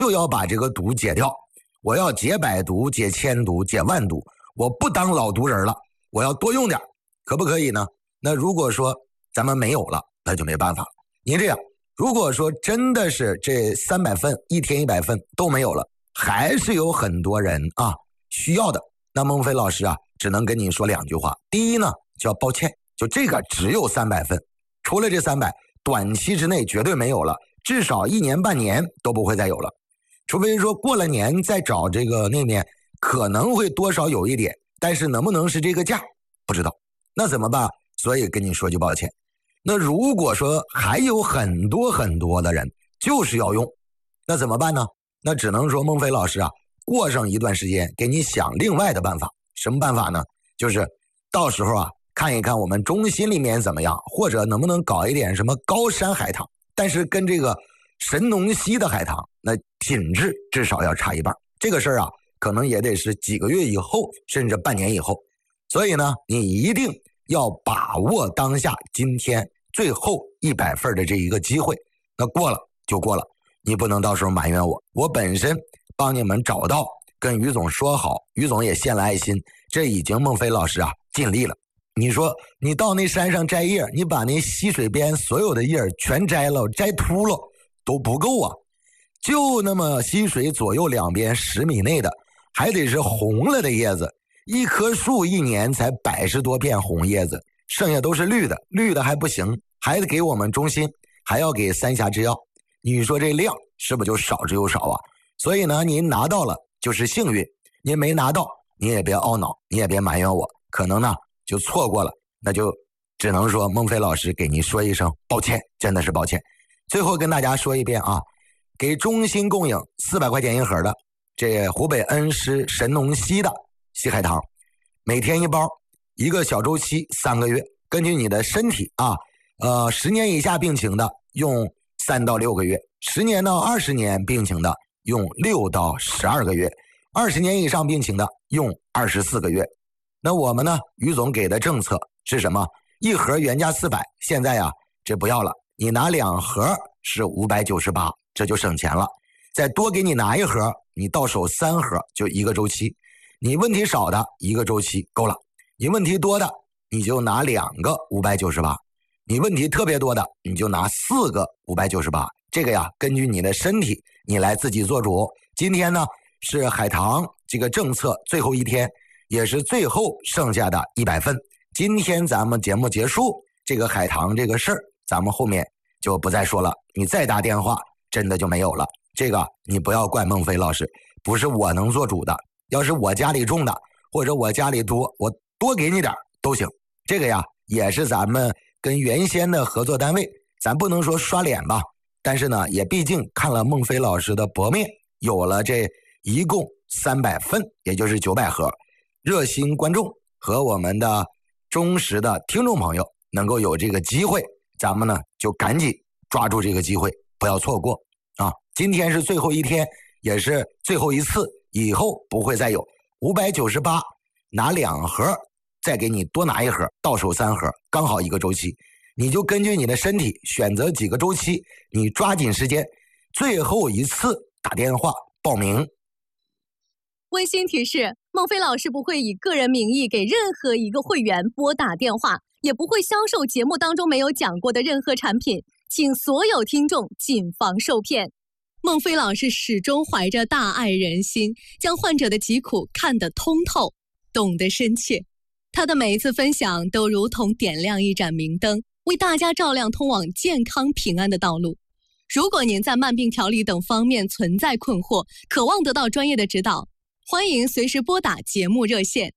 就要把这个毒解掉，我要解百毒、解千毒、解万毒，我不当老毒人了，我要多用点，可不可以呢？那如果说咱们没有了，那就没办法了。您这样，如果说真的是这300份一天100份都没有了，还是有很多人啊需要的，那孟非老师啊只能跟你说2句话。第一呢，叫抱歉，就这个只有300份，除了这300，短期之内绝对没有了，至少1年半年都不会再有了，除非说过了年再找这个那年可能会多少有一点，但是能不能是这个价不知道，那怎么办？所以跟你说句抱歉。那如果说还有很多很多的人就是要用，那怎么办呢？那只能说孟非老师啊过上一段时间给你想另外的办法。什么办法呢？就是到时候啊看一看我们中心里面怎么样，或者能不能搞一点什么高山海棠，但是跟这个神农溪的海棠那品质至少要差一半。这个事儿啊可能也得是几个月以后，甚至半年以后。所以呢，你一定要把握当下今天最后100份的这一个机会，那过了就过了，你不能到时候埋怨我。我本身帮你们找到，跟于总说好，于总也献了爱心，这已经孟非老师啊尽力了。你说你到那山上摘叶，你把那溪水边所有的叶全摘了，摘秃了都不够啊，就那么溪水左右两边10米内的，还得是红了的叶子，一棵树1年才100多片红叶子，剩下都是绿的，绿的还不行，还得给我们中心，还要给三峡制药，你说这量是不是就少之又少啊？所以呢，您拿到了就是幸运，您没拿到你也别懊恼，你也别埋怨我，可能呢就错过了，那就只能说孟非老师给您说一声抱歉，真的是抱歉。最后跟大家说一遍啊，给中心供应400块钱一盒的这湖北恩施神农溪的西海棠，每天1包，1个小周期3个月，根据你的身体啊，10年以下病情的用3到6个月，10年到20年病情的用6到12个月，20年以上病情的用24个月。那我们呢，于总给的政策是什么？一盒原价400，现在呀这不要了，你拿2盒是598，这就省钱了。再多给你拿1盒，你到手3盒就1个周期。你问题少的1个周期够了，你问题多的你就拿2个598，你问题特别多的你就拿4个598。这个呀根据你的身体你来自己做主。今天呢是海棠这个政策最后一天，也是最后剩下的100份。今天咱们节目结束，这个海棠这个事儿咱们后面就不再说了，你再打电话真的就没有了。这个你不要怪孟非老师，不是我能做主的，要是我家里种的或者我家里多，我多给你点都行。这个呀也是咱们跟原先的合作单位，咱不能说刷脸吧，但是呢也毕竟看了孟非老师的薄面，有了这一共300份，也就是900盒，热心观众和我们的忠实的听众朋友能够有这个机会，咱们呢就赶紧抓住这个机会，不要错过啊！今天是最后一天，也是最后一次，以后不会再有。598拿2盒，再给你多拿1盒，到手3盒，刚好1个周期。你就根据你的身体选择几个周期，你抓紧时间，最后一次打电话报名。 温馨提示：孟非老师不会以个人名义给任何一个会员拨打电话，也不会销售节目当中没有讲过的任何产品，请所有听众谨防受骗。孟非老师始终怀着大爱人心，将患者的疾苦看得通透，懂得深切。他的每一次分享都如同点亮一盏明灯，为大家照亮通往健康平安的道路。如果您在慢病调理等方面存在困惑，渴望得到专业的指导，欢迎随时拨打节目热线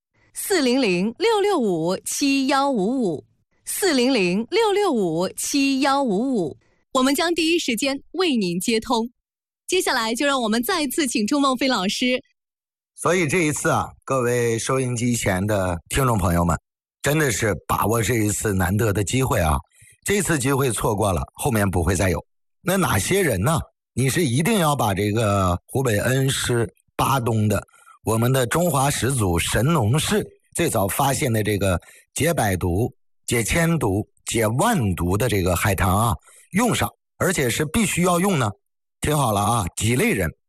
400-665-7155，400-665-7155，我们将第一时间为您接通。接下来就让我们再一次请出孟非老师。 所以这一次啊，各位收音机前的听众朋友们，真的是把握这一次难得的机会啊！这次机会错过了，后面不会再有。那哪些人呢？你是一定要把这个湖北恩施巴东的我们的中华始祖神农氏最早发现的这个解百毒、解千毒、解万毒的这个海棠啊，用上，而且是必须要用呢。听好了啊，几类人。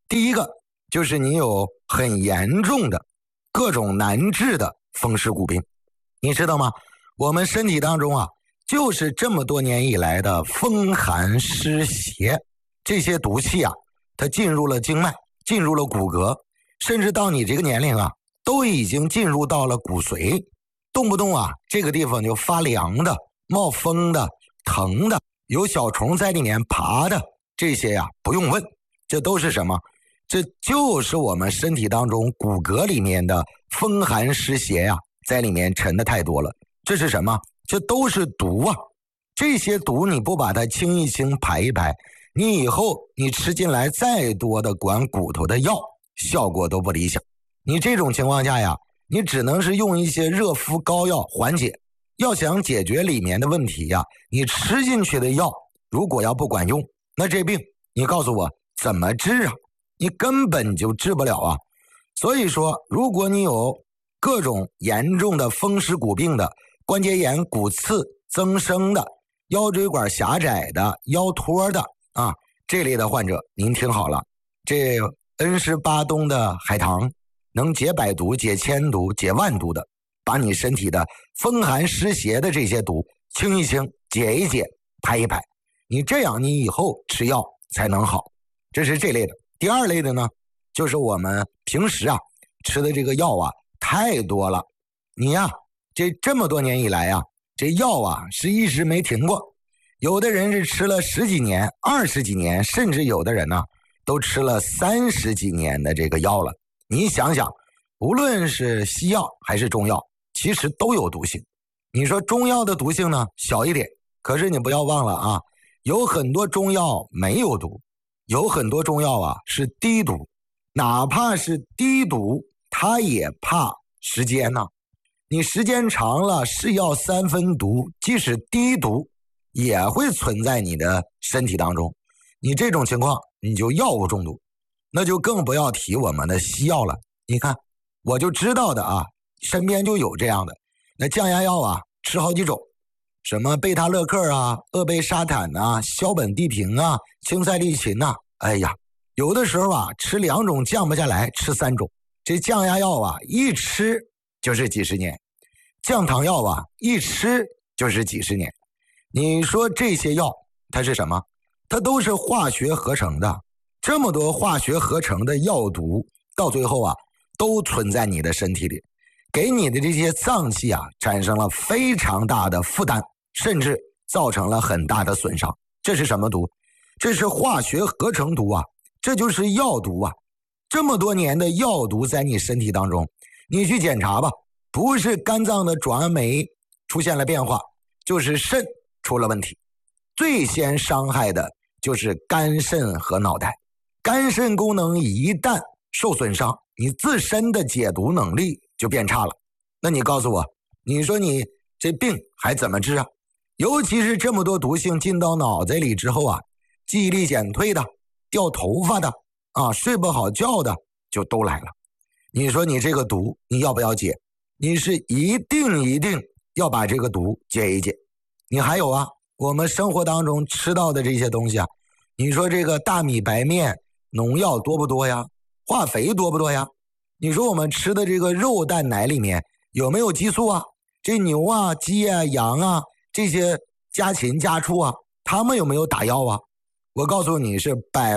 第一个就是你有很严重的各种难治的风湿骨病。你知道吗？我们身体当中啊，就是这么多年以来的风寒湿邪这些毒气啊，它进入了经脉，进入了骨骼，甚至到你这个年龄啊，都已经进入到了骨髓，动不动啊这个地方就发凉的、冒风的、疼的，有小虫在里面爬的，这些呀不用问，这都是什么？这就是我们身体当中骨骼里面的风寒湿邪呀，在里面沉的太多了。这是什么？这都是毒啊！这些毒你不把它清一清、排一排，你以后你吃进来再多的管骨头的药，效果都不理想。你这种情况下呀，你只能是用一些热敷膏药缓解。要想解决里面的问题呀，你吃进去的药如果要不管用，那这病你告诉我怎么治啊？你根本就治不了啊！所以说，如果你有各种严重的风湿骨病的、关节炎、骨刺增生的、腰椎管狭窄的、腰托的啊这类的患者，您听好了，这恩施巴东的海棠能解百毒、解千毒、解万毒的，把你身体的风寒湿邪的这些毒清一清、解一解、排一排，你这样你以后吃药才能好。这是这类的。第二类的呢，就是我们平时啊吃的这个药啊太多了，你呀这么多年以来啊，这药啊是一直没停过。有的人是吃了10几年、20几年，甚至有的人呢都吃了30几年的这个药了。你想想，无论是西药还是中药，其实都有毒性。你说中药的毒性呢小一点，可是你不要忘了啊，有很多中药没有毒，有很多中药啊是低毒，哪怕是低毒，它也怕时间呢。你时间长了，是药3分毒，即使低毒也会存在你的身体当中。你这种情况，你就药物中毒，那就更不要提我们的西药了。你看，我就知道的啊，身边就有这样的。那降压药啊，吃好几种，什么贝塔乐克啊、鄂贝沙坦啊、硝苯地平啊、嗪噻利嗪呐，哎呀，有的时候啊，吃2种降不下来，吃3种。这降压药啊，一吃就是几十年，降糖药啊，一吃就是几十年。你说这些药它是什么？它都是化学合成的。这么多化学合成的药毒，到最后啊，都存在你的身体里，给你的这些脏器啊，产生了非常大的负担，甚至造成了很大的损伤。这是什么毒？这是化学合成毒啊，这就是药毒啊。这么多年的药毒在你身体当中，你去检查吧，不是肝脏的转酶出现了变化，就是肾出了问题。最先伤害的就是肝肾和脑袋。肝肾功能一旦受损伤，你自身的解毒能力就变差了。那你告诉我，你说你这病还怎么治啊？尤其是这么多毒性进到脑子里之后啊，记忆力减退的、掉头发的啊、睡不好觉的就都来了。你说你这个毒你要不要解？你是一定要把这个毒解一解。你还有啊，我们生活当中吃到的这些东西啊，你说这个大米白面农药多不多呀？化肥多不多呀？你说我们吃的这个肉蛋奶里面有没有激素啊？这牛啊、鸡啊、羊啊这些家禽家畜啊，他们有没有打药啊？我告诉你是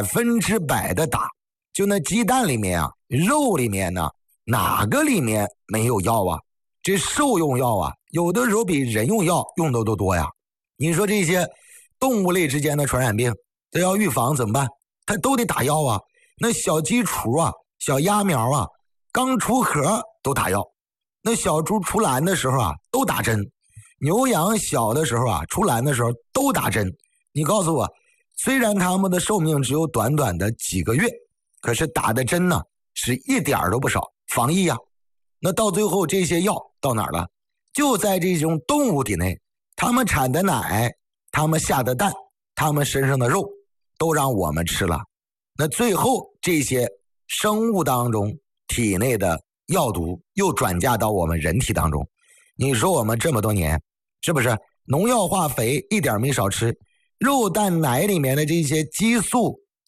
100%的打。就那鸡蛋里面啊，肉里面呢，哪个里面没有药啊？这兽用药啊，有的时候比人用药用的都多呀。你说这些动物类之间的传染病，这要预防怎么办？它都得打药啊。那小鸡雏啊、小鸭苗啊，刚出壳都打药。那小猪出栏的时候啊，都打针。牛羊小的时候啊，出栏的时候都打针。你告诉我，虽然他们的寿命只有短短的几个月，可是打的针呢，是一点都不少，防疫啊。那到最后这些药到哪儿了？就在这种动物体内，他们产的奶、他们下的蛋、他们身上的肉，都让我们吃了。那最后这些生物当中体内的药毒又转嫁到我们人体当中。你说我们这么多年，是不是农药化肥一点没少吃？肉蛋奶里面的这些激素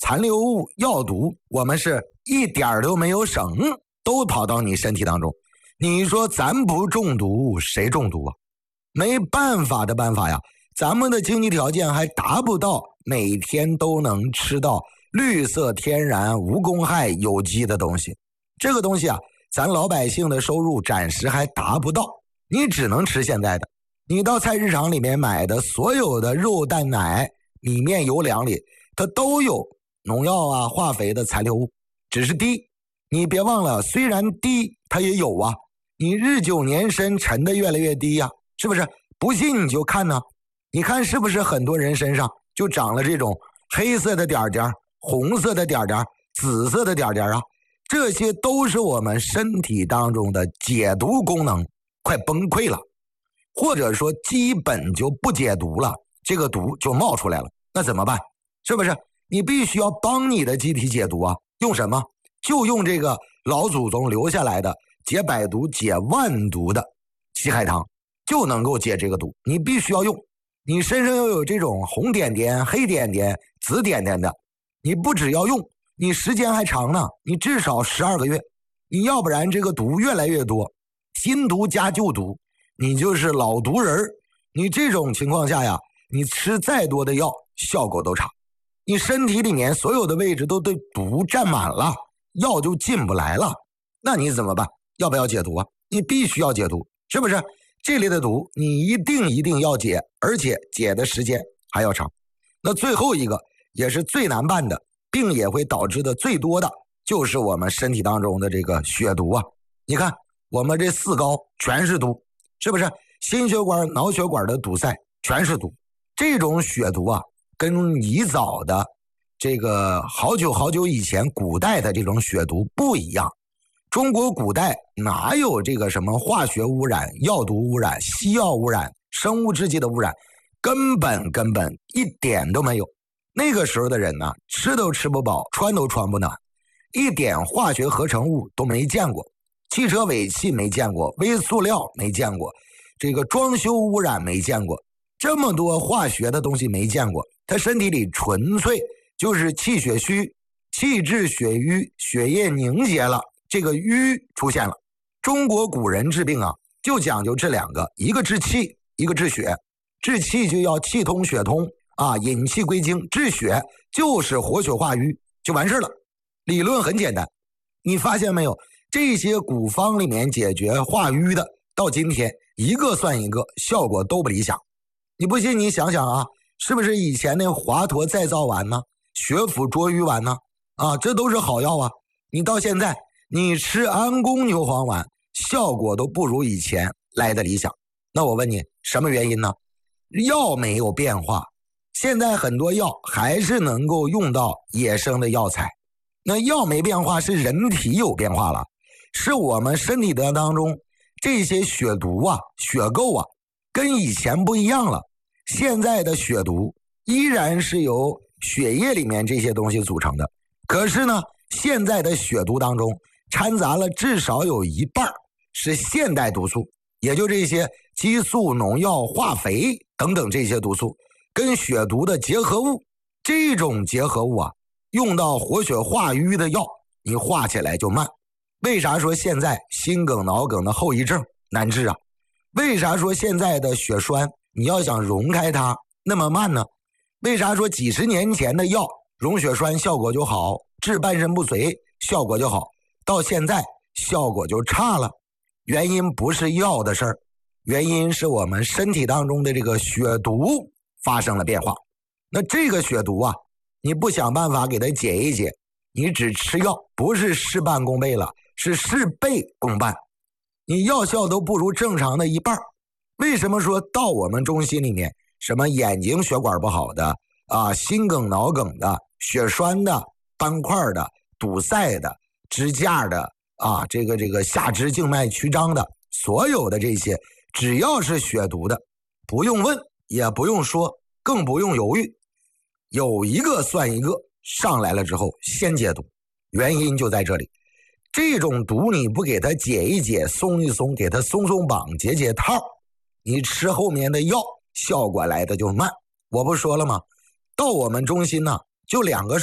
残留物、药毒，我们是一点都没有省，都跑到你身体当中。你说咱不中毒，谁中毒啊？没办法的办法呀，咱们的经济条件还达不到每天都能吃到绿色、天然、无公害、有机的东西。这个东西啊，咱老百姓的收入暂时还达不到，你只能吃现在的。你到菜市场里面买的所有的肉、蛋、奶、米面、油粮里，它都有农药啊、化肥的残留物，只是低。你别忘了，虽然低，它也有啊。你日久年深，沉的越来越低呀，是不是？不信你就看呢，你看是不是很多人身上就长了这种黑色的点点、红色的点点、紫色的点点啊？这些都是我们身体当中的解毒功能快崩溃了，或者说基本就不解毒了，这个毒就冒出来了，那怎么办？是不是？你必须要帮你的机体解毒啊，用什么？就用这个老祖宗留下来的解百毒解万毒的七海棠，就能够解这个毒。你必须要用，你身上要有这种红点点、黑点点、紫点点的，你不只要用，你时间还长呢，你至少12个月，你要不然这个毒越来越多，新毒加旧毒，你就是老毒人。你这种情况下呀，你吃再多的药效果都差，你身体里面所有的位置都对毒占满了，药就进不来了，那你怎么办？要不要解毒啊？你必须要解毒，是不是？这类的毒你一定要解，而且解的时间还要长。那最后一个也是最难办的，病也会导致的最多的，就是我们身体当中的这个血毒啊。你看我们这4高全是毒，是不是？心血管、脑血管的堵塞全是毒。这种血毒啊，跟以早的这个好久以前古代的这种血毒不一样。中国古代哪有这个什么化学污染、药毒污染、西药污染、生物制剂的污染，根本一点都没有。那个时候的人呢，吃都吃不饱，穿都穿不暖，一点化学合成物都没见过，汽车尾气没见过，微塑料没见过，这个装修污染没见过，这么多化学的东西没见过。他身体里纯粹就是气血虚，气滞血瘀，血液凝结了，这个瘀出现了。中国古人治病啊，就讲究这2个，一个治气，一个治血。治气就要气通血通啊，引气归经；治血就是活血化瘀，就完事了。理论很简单，你发现没有？这些古方里面解决化瘀的，到今天一个算一个，效果都不理想。你不信你想想啊，是不是以前那华佗再造丸呢，血府捉瘀丸呢？啊，这都是好药啊。你到现在你吃安宫牛黄丸，效果都不如以前来的理想。那我问你，什么原因呢？药没有变化，现在很多药还是能够用到野生的药材。那药没变化，是人体有变化了，是我们身体的当中这些血毒啊、血垢啊，跟以前不一样了。现在的血毒依然是由血液里面这些东西组成的，可是呢，现在的血毒当中掺杂了至少有一半是现代毒素，也就这些激素、农药、化肥等等这些毒素跟血毒的结合物。这种结合物啊，用到活血化瘀的药，你化起来就慢。为啥说现在心梗、脑梗的后遗症难治啊？为啥说现在的血栓你要想溶开它那么慢呢？为啥说几十年前的药溶血栓效果就好，治半身不遂效果就好，到现在效果就差了？原因不是药的事儿，原因是我们身体当中的这个血毒发生了变化。那这个血毒啊，你不想办法给它解一解，你只吃药，不是事半功倍了，是事倍功半，你药效都不如正常的一半。为什么说到我们中心里面，什么眼睛血管不好的啊，心梗脑梗的，血栓的，斑块的，堵塞的，支架的啊，这个下肢静脉曲张的，所有的这些只要是血毒的，不用问，也不用说，更不用犹豫，有一个算一个，上来了之后先解毒。原因就在这里，这种毒你不给它解一解、松一松，给它松松绑、解解套，你吃后面的药效果来的就慢。我不说了吗？到我们中心呢，就2个事儿，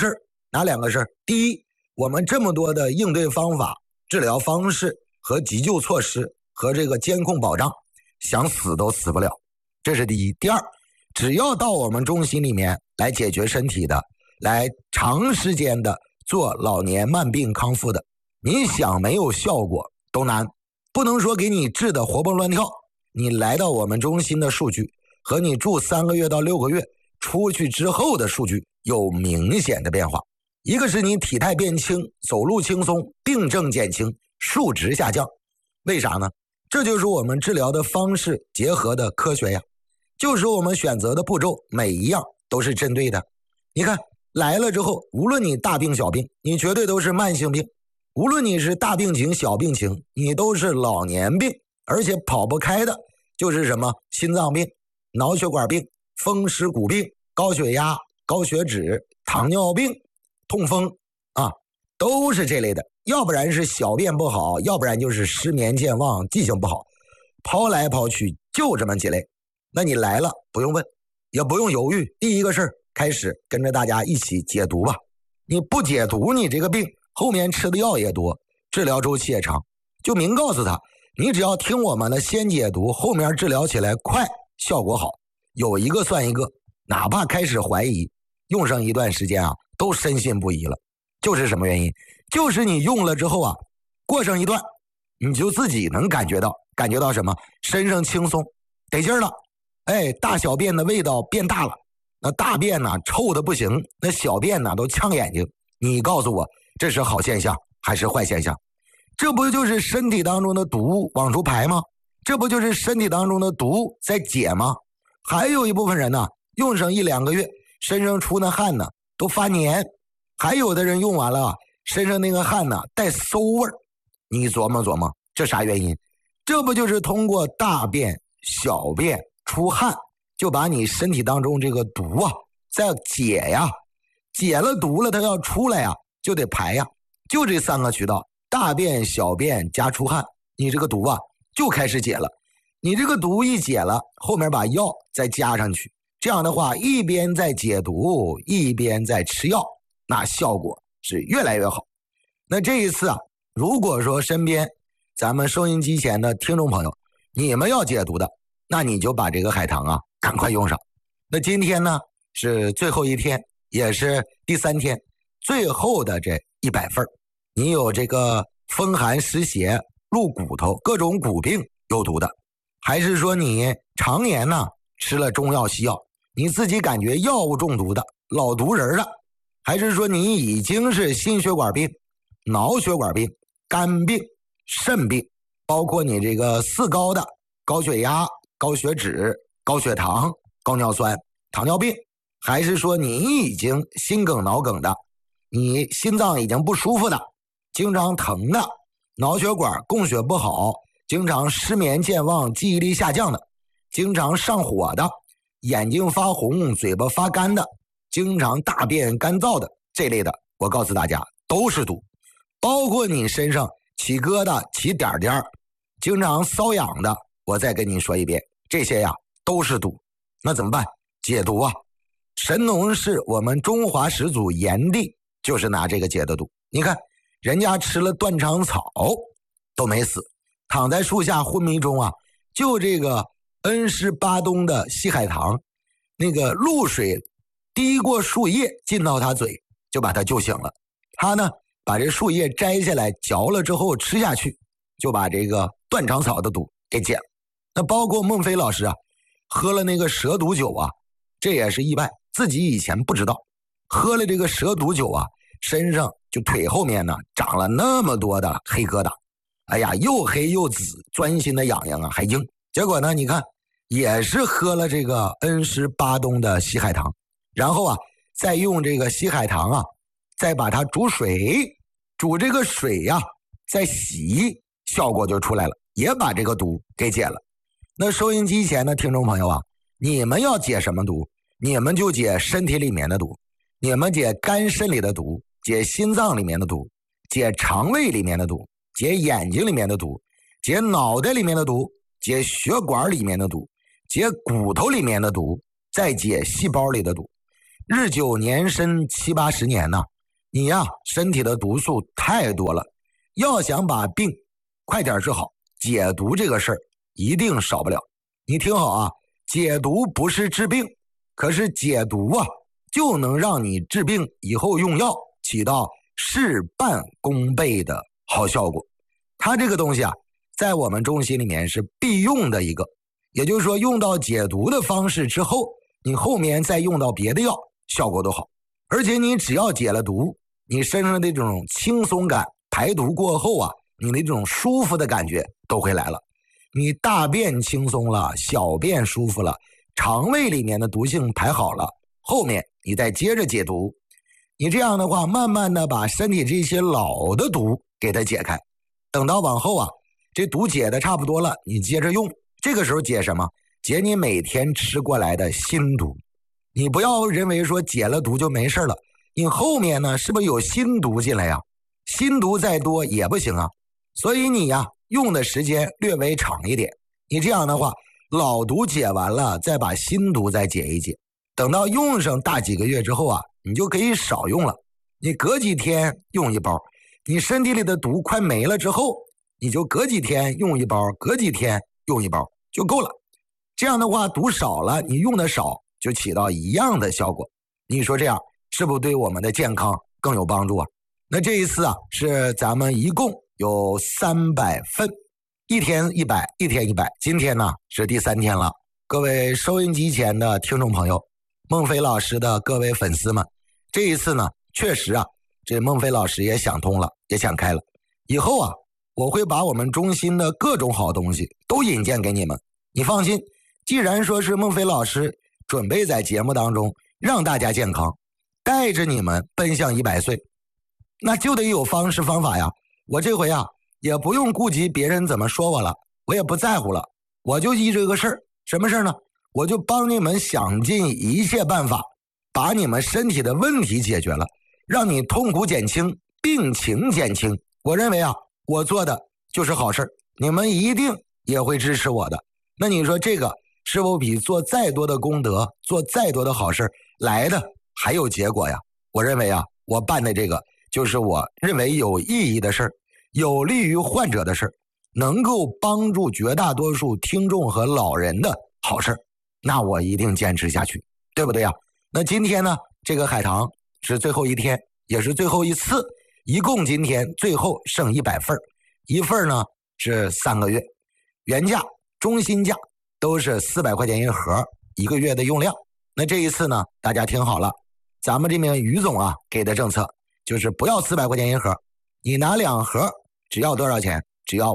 哪2个事儿？第一，我们这么多的应对方法、治疗方式和急救措施和这个监控保障，想死都死不了，这是第一。第二，只要到我们中心里面来解决身体的，来长时间的做老年慢病康复的，你想没有效果都难。不能说给你治的活蹦乱跳，你来到我们中心的数据和你住3个月到6个月出去之后的数据有明显的变化。一个是你体态变轻，走路轻松，病症减轻，数值下降。为啥呢？这就是我们治疗的方式结合的科学呀，就是我们选择的步骤每一样都是针对的。你看来了之后，无论你大病小病，你绝对都是慢性病，无论你是大病情小病情，你都是老年病，而且跑不开的就是什么心脏病、脑血管病、风湿骨病、高血压、高血脂、糖尿病、痛风啊，都是这类的。要不然是小便不好，要不然就是失眠健忘、记性不好，抛来抛去就这么几类。那你来了不用问，也不用犹豫，第一个事儿开始跟着大家一起解毒吧。你不解毒，你这个病后面吃的药也多，治疗周期也长。就明告诉他，你只要听我们的先解毒，后面治疗起来快，效果好，有一个算一个。哪怕开始怀疑，用上一段时间啊，都深信不疑了。就是什么原因？就是你用了之后啊，过上一段，你就自己能感觉到什么？身上轻松，得劲儿了。哎，大小便的味道变大了，那大便呢臭的不行，那小便呢都呛眼睛。你告诉我，这是好现象还是坏现象？这不就是身体当中的毒往出排吗？这不就是身体当中的毒在解吗？还有一部分人呢，用上1、2个月，身上出那汗呢都发黏，还有的人用完了身上那个汗呢带馊味儿。你琢磨琢磨，这啥原因？这不就是通过大便、小便出汗，就把你身体当中这个毒啊再解呀，解了毒了，它要出来呀，就得排呀，就这3个渠道，大便、小便加出汗，你这个毒啊就开始解了。你这个毒一解了，后面把药再加上去，这样的话一边在解毒，一边在吃药，那效果是越来越好。那这一次啊，如果说身边咱们收音机前的听众朋友，你们要解毒的，那你就把这个海棠啊赶快用上。那今天呢是最后一天，也是第3天，最后的这100份，你有这个风寒湿邪、入骨头、各种骨病有毒的，还是说你常年呢吃了中药西药，你自己感觉药物中毒的、老毒人的，还是说你已经是心血管病、脑血管病、肝病、肾病，包括你这个4高的高血压、高血脂、高血糖、高尿酸、糖尿病，还是说你已经心梗脑梗的，你心脏已经不舒服的，经常疼的，脑血管供血不好，经常失眠健忘、记忆力下降的，经常上火的，眼睛发红、嘴巴发干的，经常大便干燥的，这类的我告诉大家都是毒。包括你身上起疙瘩、起点点，经常瘙痒的，我再跟你说一遍，这些呀都是毒。那怎么办？解毒啊！神农氏我们中华始祖炎帝就是拿这个解的毒。你看人家吃了断肠草都没死，躺在树下昏迷中啊，就这个恩施巴东的西海棠，那个露水滴过树叶进到他嘴，就把他救醒了。他呢把这树叶摘下来嚼了之后吃下去，就把这个断肠草的毒给解了。那包括孟非老师啊，喝了那个蛇毒酒啊，这也是意外，自己以前不知道，喝了这个蛇毒酒啊，身上就腿后面呢长了那么多的黑疙瘩，哎呀，又黑又紫，钻心的痒痒啊，还硬。结果呢，你看也是喝了这个恩施巴东的西海棠，然后啊再用这个西海棠啊再把它煮水，煮这个水呀再洗，效果就出来了，也把这个毒给解了。那收音机前的听众朋友啊，你们要解什么毒？你们就解身体里面的毒，你们解肝肾里的毒，解心脏里面的毒，解肠胃里面的毒，解眼睛里面的毒，解脑袋里面的毒，解血管里面的毒，解骨头里面的毒，再解细胞里的毒。日久年深，70、80年呢， 你呀，身体的毒素太多了，要想把病快点治好，解毒这个事儿一定少不了。你听好啊，解毒不是治病，可是解毒啊，就能让你治病以后用药起到事半功倍的好效果。它这个东西啊，在我们中西里面是必用的一个，也就是说用到解毒的方式之后，你后面再用到别的药效果都好。而且你只要解了毒，你身上的这种轻松感，排毒过后啊，你的这种舒服的感觉都会来了。你大便轻松了，小便舒服了，肠胃里面的毒性排好了，后面你再接着解毒，你这样的话慢慢的把身体这些老的毒给它解开，等到往后啊，这毒解的差不多了，你接着用，这个时候解什么？解你每天吃过来的新毒。你不要认为说解了毒就没事了，你后面呢是不是有新毒进来呀？新毒再多也不行啊，所以你呀用的时间略微长一点。你这样的话，老毒解完了，再把新毒再解一解，等到用上大几个月之后啊，你就可以少用了。你隔几天用一包，你身体里的毒快没了之后，你就隔几天用一包，隔几天用一包就够了。这样的话，毒少了，你用的少，就起到一样的效果。你说这样是不是对我们的健康更有帮助啊？那这一次啊，是咱们一共有300份，一天100，一天100。今天呢是第3天了。各位收音机前的听众朋友，孟非老师的各位粉丝们，这一次呢，确实啊，这孟非老师也想通了，也想开了。以后啊，我会把我们中心的各种好东西都引荐给你们。你放心，既然说是孟非老师准备在节目当中让大家健康，带着你们奔向100岁，那就得有方式方法呀。我这回啊，也不用顾及别人怎么说我了，我也不在乎了，我就依这个事儿。什么事儿呢？我就帮你们想尽一切办法，把你们身体的问题解决了，让你痛苦减轻，病情减轻。我认为啊，我做的就是好事儿，你们一定也会支持我的。那你说这个是否比做再多的功德，做再多的好事来的还有结果呀？我认为啊，我办的这个就是我认为有意义的事儿，有利于患者的事儿，能够帮助绝大多数听众和老人的好事儿，那我一定坚持下去，对不对呀？那今天呢，这个海棠是最后一天，也是最后一次，一共今天最后剩100份，一份呢是3个月，原价中心价都是400块钱一盒，1个月的用量。那这一次呢，大家听好了，咱们这边于总啊给的政策就是不要400块钱一盒，你拿2盒只要多少钱？只要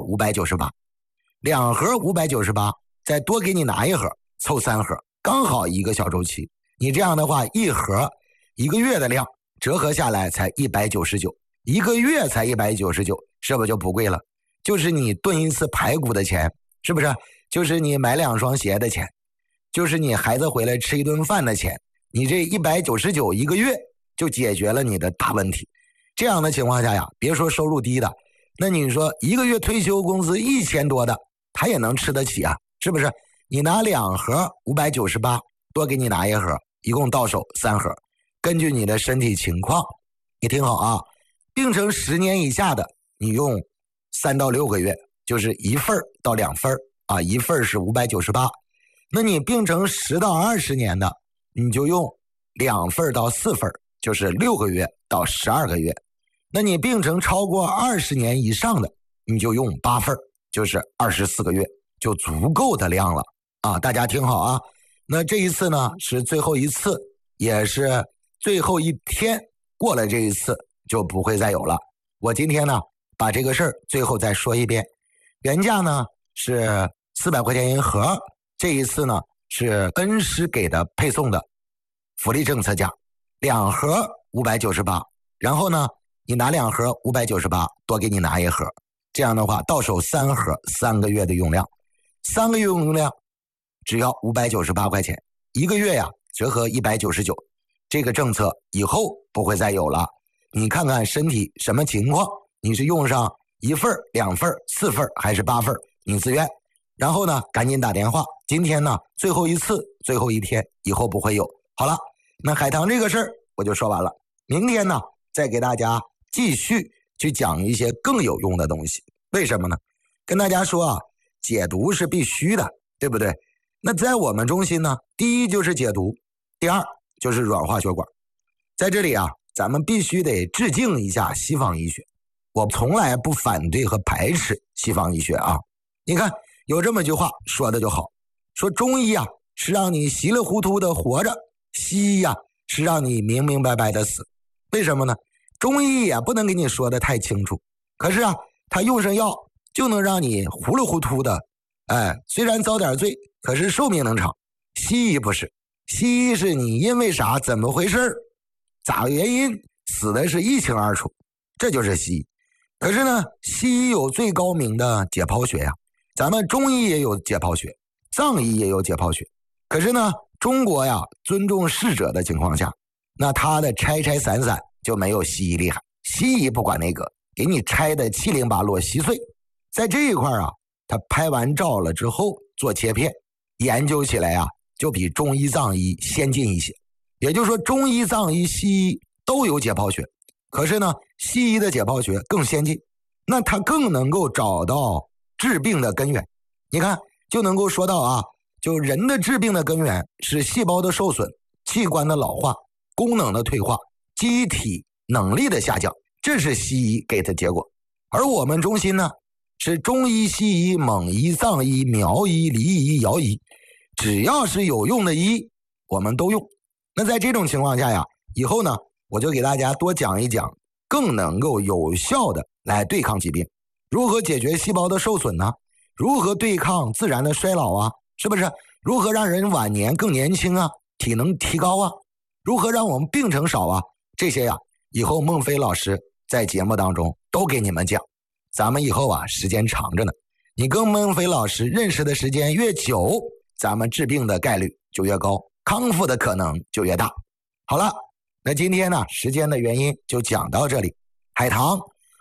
598，2盒598，再多给你拿1盒，凑3盒，刚好1个小周期。你这样的话，一盒1个月的量折合下来才199，1个月才199，是不是就不贵了？就是你炖一次排骨的钱，是不是？就是你买2双鞋的钱，就是你孩子回来吃一顿饭的钱，你这199一个月就解决了你的大问题。这样的情况下呀，别说收入低的，那你说1个月退休工资1000多的，他也能吃得起啊，是不是？你拿2盒598，多给你拿1盒，一共到手3盒。根据你的身体情况，你听好啊，病程10年以下的，你用3到6个月，就是1份到2份啊，1份是598。那你病程10到20年的，你就用2份到4份，就是6个月到12个月。那你病程超过20年以上的，你就用8份，就是24个月，就足够的量了啊！大家听好啊！那这一次呢是最后一次，也是最后一天，过了这一次就不会再有了。我今天呢把这个事儿最后再说一遍，原价呢是400块钱一盒，这一次呢是恩师给的配送的福利政策价，2盒598，然后呢你拿2盒598，多给你拿1盒，这样的话到手3盒，3个月的用量，3个月用量只要598块钱，1个月呀折合199。这个政策以后不会再有了，你看看身体什么情况，你是用上1份、2份、4份还是8份，你自愿。然后呢赶紧打电话，今天呢最后一次，最后一天，以后不会有。好了，那海棠这个事儿我就说完了。明天呢再给大家继续去讲一些更有用的东西。为什么呢？跟大家说啊，解毒是必须的，对不对？那在我们中心呢，第一就是解毒，第二就是软化血管。在这里啊，咱们必须得致敬一下西方医学。我从来不反对和排斥西方医学啊。你看有这么句话说的就好，说中医啊是让你稀里糊涂的活着，西医啊是让你明明白白的死。为什么呢？中医也不能给你说的太清楚，可是啊他用上药就能让你糊里糊涂的，虽然遭点罪，可是寿命能长。西医不是，西医是你因为啥怎么回事咋个原因死的是一清二楚，这就是西医。可是呢，西医有最高明的解剖学呀，咱们中医也有解剖学，藏医也有解剖学。可是呢，中国呀尊重逝者的情况下，那他的拆拆散散就没有西医厉害。西医不管那个，给你拆的七零八落稀碎。在这一块啊，他拍完照了之后做切片，研究起来啊就比中医藏医先进一些。也就是说，中医藏医西医都有解剖学，可是呢西医的解剖学更先进，那它更能够找到治病的根源。你看就能够说到啊，就人的治病的根源是细胞的受损、器官的老化、功能的退化、机体能力的下降，这是西医给的结果。而我们中心呢是中医、西医、蒙医、藏医、苗医、黎医、瑶医，只要是有用的医我们都用。那在这种情况下呀，以后呢我就给大家多讲一讲更能够有效的来对抗疾病。如何解决细胞的受损呢？如何对抗自然的衰老啊？是不是？如何让人晚年更年轻啊？体能提高啊？如何让我们病程少啊？这些呀，以后孟非老师在节目当中都给你们讲。咱们以后啊时间长着呢，你跟孟非老师认识的时间越久，咱们治病的概率就越高，康复的可能就越大。好了，那今天呢时间的原因就讲到这里。海棠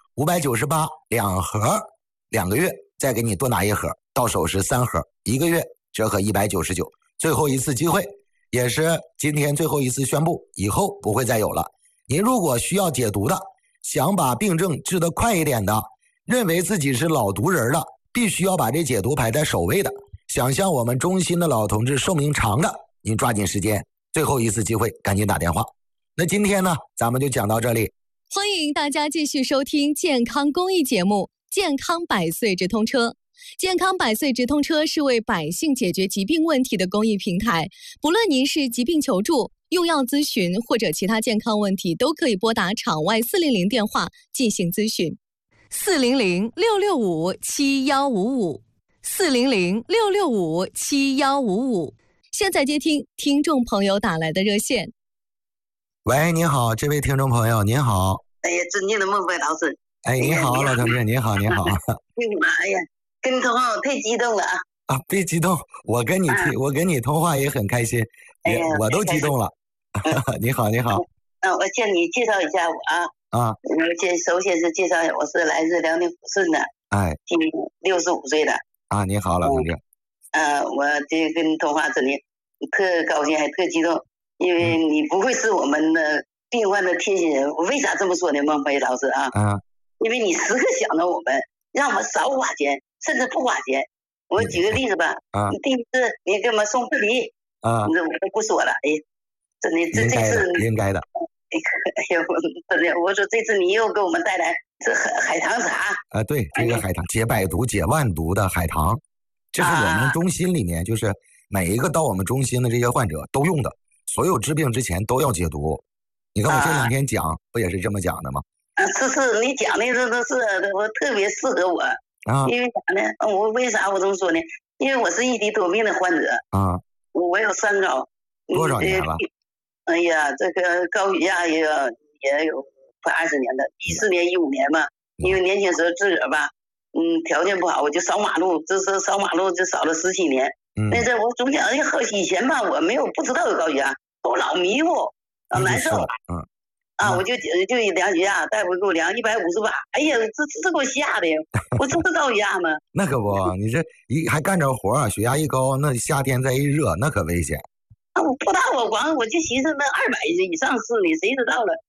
598两盒，2个月再给你多拿一盒，到手是3盒，1个月折合199。最后一次机会，也是今天最后一次宣布，以后不会再有了。您如果需要解毒的，想把病症治得快一点的，认为自己是老毒人的，必须要把这解毒排在首位的，想向我们中心的老同志寿命长的，您抓紧时间，最后一次机会赶紧打电话。那今天呢咱们就讲到这里， 欢迎大家继续收听健康公益节目健康百岁直通车。健康百岁直通车是为百姓解决疾病问题的公益平台，不论您是疾病求助、用药咨询或者其他健康问题，都可以拨打场外400电话进行咨询。400-665-7155，400-665-7155。现在接听听众朋友打来的热线。 喂，您好，这位听众朋友，您好。 哎呀，尊敬的孟非老师。 哎，你好，老同志，您好，您好。 哎呀，跟你通话我太激动了啊！ 啊，别激动，我跟你通话也很开心，我都激动了。你好，你好。 我向你介绍一下我啊。 啊。 首先是介绍一下，我是来自辽宁抚顺的，今年65岁了。 啊，你好，老同志。 我这跟你通话真的特高兴，还特激动，因为你不会是我们的病患的贴心人。我为啥这么说呢，孟非老师啊？因为你时刻想着我们，让我们少花钱，甚至不花钱。我举个例子吧，你第一次你给我们送凤梨，我都不说了。哎，真的，这次应该的。 哎呀，真的，我说这次你又给我们带来这海棠茶。 对，这个海棠解百毒、解万毒的海棠，这是我们中心里面就是每一个到我们中心的这些患者都用的，所有治病之前都要解毒。你看我这2天讲，不也是这么讲的吗？ 是，你讲的这都是我特别适合我。因为啥呢？我为啥我这么说呢？因为我是异体多病的患者。我有3高。 多少年了？ 哎呀，这个高血压也有快20年了，14年、15年吧。因为年轻时候自个儿吧，条件不好，我就扫马路，这是扫马路就扫了17年。那阵我总想，以前吧，我不知道有高血压，我老迷糊，老难受。我就量血压，大夫给我量158，哎呀，这给我吓的，我这是高血压吗？ 那可不，你这还干着活，血压一高，那夏天再一热，那可危险。 我不大，我就寻思那200以上是你，谁知道了？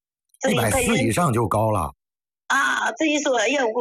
这一 140以上就高了啊，这一说，哎呀，